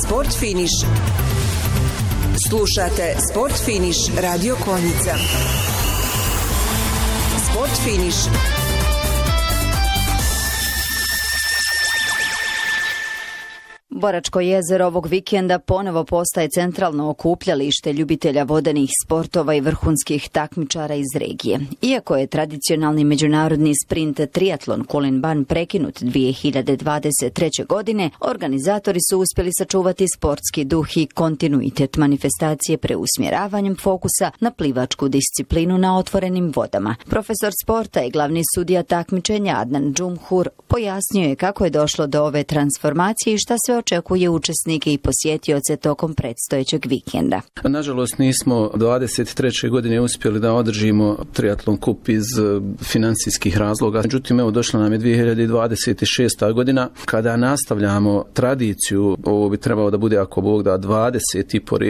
Sport Finiš. Slušate Sport Finiš Radio Konjica. Sport Finiš. Boračko jezero ovog vikenda ponovo postaje centralno okupljalište ljubitelja vodenih sportova i vrhunskih takmičara iz regije. Iako je tradicionalni međunarodni sprint triatlon Colin Ban prekinut 2023. godine, organizatori su uspjeli sačuvati sportski duh i kontinuitet manifestacije preusmjeravanjem fokusa na plivačku disciplinu na otvorenim vodama. Profesor sporta i glavni sudija takmičenja Adnan Džumhur pojasnio je kako je došlo do ove transformacije i šta sve očekuje učesnike i posjetioce tokom predstojećeg vikenda. Nažalost nismo 23. godine uspjeli da održimo triatlon kup iz financijskih razloga. Međutim, evo došla nam je 2026. godina kada nastavljamo tradiciju. Ovo bi trebalo da bude, ako Bog da, 20. po redu